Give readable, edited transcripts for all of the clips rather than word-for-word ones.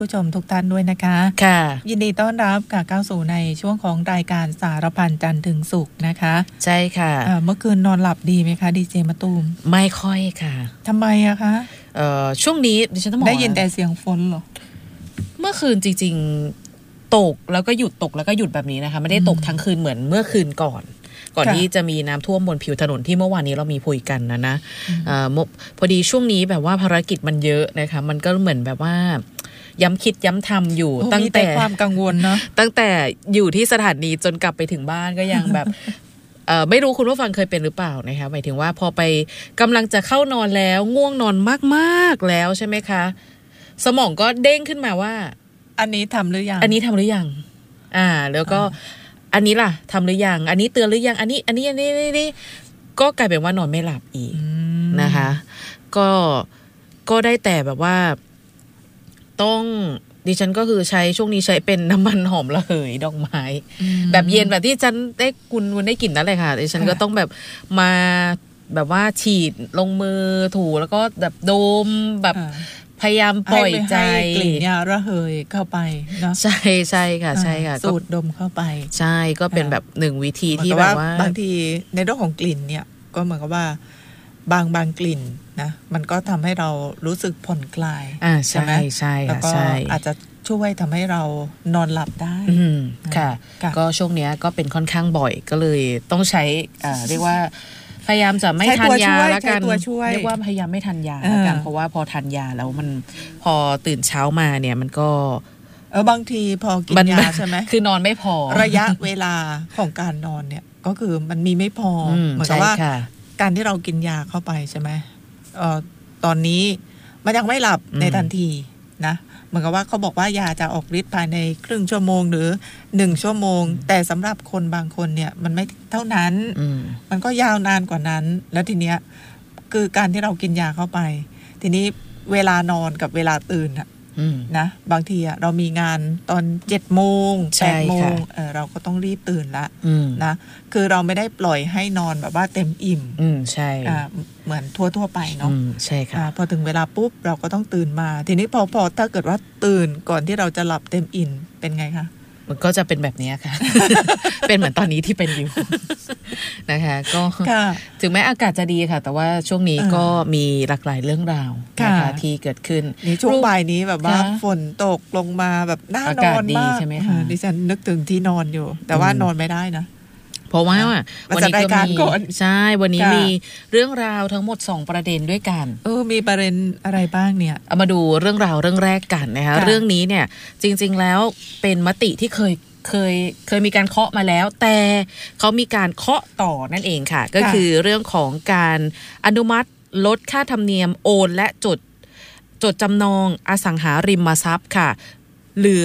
ผู้ชมทุกท่านด้วยนะคะค่ะยินดีต้อนรับค่ะเข้าสู่ในช่วงของรายการสารพันจันทร์ถึงศุกร์นะคะใช่ค่ะเมื่อคืนนอนหลับดีไหมคะดีเจมะตูมไม่ค่อยค่ะทำไมอะคะช่วงนี้ดิฉันต้องบอกได้ยินแต่เสียงฝนเหรอเมื่อคืนจริงๆตกแล้วก็หยุดตกแล้วก็หยุดแบบนี้นะคะไม่ได้ตกทั้งคืนเหมือนเมื่อคืนก่อนที่จะมีน้ำท่วมบนผิวถนนที่เมื่อวานนี้เรามีคุยกันนะพอดีช่วงนี้แบบว่าภารกิจมันเยอะนะคะมันก็เหมือนแบบว่าย้ำคิดย้ำทำอยู่ตั้งแต่ความกังวลเนาะตั้งแต่อยู่ที่สถานีจนกลับไปถึงบ้านก็ยังแบบ ไม่รู้คุณผู้ฟังเคยเป็นหรือเปล่านะคะหมายถึงว่าพอไปกำลังจะเข้านอนแล้วง่วงนอนมากๆแล้วใช่ไหมคะสมองก็เด้งขึ้นมาว่าอันนี้ทำหรือยังแล้วก็อันนี้ล่ะทำหรือยังอันนี้เตือนหรือยังอันนี้ก็กลายเป็นว่านอนไม่หลับอีกนะคะก็ได้แต่แบบว่าต้องดิฉันก็คือใช้ช่วงนี้ใช้เป็นน้ำมันหอมระเหยดอกไม้แบบเย็นแบบที่ฉันได้คุณได้กลิ่นนั่นเลยค่ะดิฉันก็ต้องแบบมาแบบว่าฉีดลงมือถูแล้วก็แบบดมแบบพยายามปล่อยใจกลิ่นยาระเหยเข้าไปเนาะใช่ใช่ค่ะใช่ค่ะสูดดมเข้าไปใช่ก็เป็นแบบหนึ่งวิธีที่แบบว่าบางทีในเรื่องของกลิ่นเนี่ยก็เหมือนกับว่าบางกลิ่นนะมันก็ทำให้เรารู้สึกผ่อนคลายใช่ไหมใช่แล้วก็อาจจะช่วยทำให้เรานอนหลับได้ค่ะก็ช่วงนี้ก็เป็นค่อนข้างบ่อยก็เลยต้องใช้เรียกว่าพยายามจะไม่ทานยาแล้วกันเรียกว่าพยายามไม่ทานยาแล้วกันเพราะว่าพอทานยาแล้วมันพอตื่นเช้ามาเนี่ยมันก็บางทีพอกินยาใช่ไหมคือนอนไม่พอระยะเวลาของการนอนเนี่ยก็คือมันมีไม่พอเหมือนกับว่าการที่เรากินยาเข้าไปใช่ไหมตอนนี้มันยังไม่หลับในทันทีนะเหมือนกับว่าเขาบอกว่ายาจะออกฤทธิ์ภายในครึ่งชั่วโมงหรือ1ชั่วโมงแต่สำหรับคนบางคนเนี่ยมันไม่เท่านั้นมันก็ยาวนานกว่านั้นแล้วทีเนี้ยคือการที่เรากินยาเข้าไปทีนี้เวลานอนกับเวลาตื่นนะบางทีเรามีงานตอน7 โมง8 โมงเราก็ต้องรีบตื่นละนะคือเราไม่ได้ปล่อยให้นอนแบบว่าเต็มอิ่มใช่เหมือนทั่วไปเนาะใช่ค่ะพอถึงเวลาปุ๊บเราก็ต้องตื่นมาทีนี้พอถ้าเกิดว่าตื่นก่อนที่เราจะหลับเต็มอิ่มเป็นไงคะมันก็จะเป็นแบบนี้ค่ะ เป็นเหมือนตอนนี้ที่เป็นอยู่ นะคะก็ถึงแม้อากาศจะดีค่ะแต่ว่าช่วงนี้ก็มีหลากหลายเรื่องราวนะคะที่เกิดขึ้นนี่ช่วงบ่ายนี้แบบว่าฝนตกลงมาแบบน่านอนมากใช่ไหมคะดิฉันนึกถึงที่นอนอยู่แต่ว่านอนไม่ได้นะเพราะว่าวันนี้ก็มีใช่วันนี้มีเรื่องราวทั้งหมด2ประเด็นด้วยกันมีประเด็นอะไรบ้างเนี่ยเอามาดูเรื่องราวเรื่องแรกกันนะคะเรื่องนี้เนี่ยจริงๆแล้วเป็นมติที่เคยมีการเคาะมาแล้วแต่เขามีการเคาะต่อนั่นเองค่ะก็คือเรื่องของการอนุมัติลดค่าธรรมเนียมโอนและจดจำนองอสังหาริมทรัพย์ค่ะเหลือ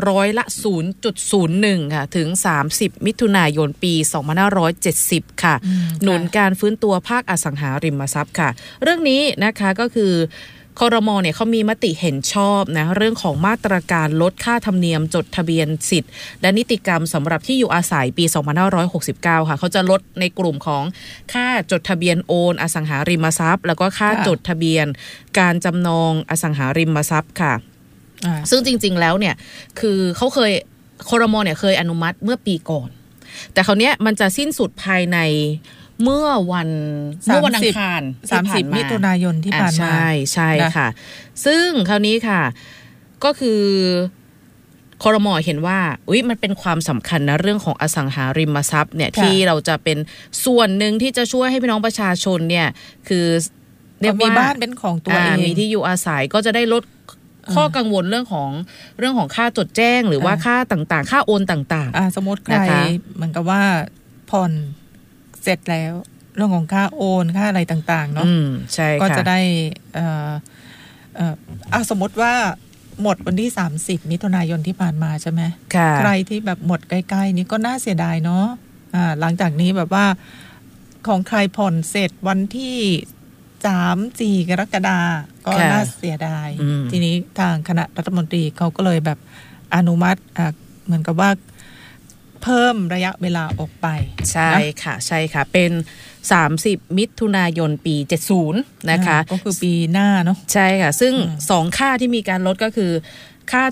0.01%ค่ะถึง30มิถุนายนปี2570ค่ะหนุนการฟื้นตัวภาคอสังหาริมทรัพย์ค่ะเรื่องนี้นะคะก็คือครม.เนี่ยเขามีมติเห็นชอบนะเรื่องของมาตรการลดค่าธรรมเนียมจดทะเบียนสิทธิ์และนิติกรรมสำหรับที่อยู่อาศัยปี2569ค่ะเขาจะลดในกลุ่มของค่าจดทะเบียนโอนอสังหาริมทรัพย์แล้วก็ค่าจดทะเบียนการจำนองอสังหาริมทรัพย์ค่ะซึ่งจริงๆแล้วเนี่ยคือเขาครม.เนี่ยเคยอนุมัติเมื่อปีก่อนแต่คราวนี้มันจะสิ้นสุดภายในเมื่อวันอังคาร 30มิถุนายนที่ผ่านมาใช่ค่ะซึ่งคราวนี้ค่ะก็คือครม.เห็นว่ามันเป็นความสำคัญนะเรื่องของอสังหาริมทรัพย์เนี่ยที่เราจะเป็นส่วนหนึ่งที่จะช่วยให้พี่น้องประชาชนเนี่ยคือเรียกว่ามีบ้านเป็นของตัวเองมีที่อยู่อาศัยก็จะได้ลดข้อกังวลเรื่องของค่าจดแจ้งหรือว่าค่าต่างๆค่าโอนต่างๆสมมติใครเหมือนกับว่าผ่อนเสร็จแล้วเรื่องของค่าโอนค่าอะไรต่างๆเนาะใช่ก็จะได้สมมติว่าหมดวันที่30มิถุนายนที่ผ่านมาใช่ไหมใครที่แบบหมดใกล้ๆนี้ก็น่าเสียดายเนาะหลังจากนี้แบบว่าของใครผ่อนเสร็จวันที่3-4 กรกฎาคมก็น่าเสียดายทีนี้ทางคณะรัฐมนตรีเขาก็เลยแบบอนุมัติเหมือนกับว่าเพิ่มระยะเวลาออกไปใช่ค่ะใช่ค่ะเป็น30มิถุนายนปี70นะคะก็คือปีหน้าเนาะใช่ค่ะซึ่ง2ค่าที่มีการลดก็คือค่า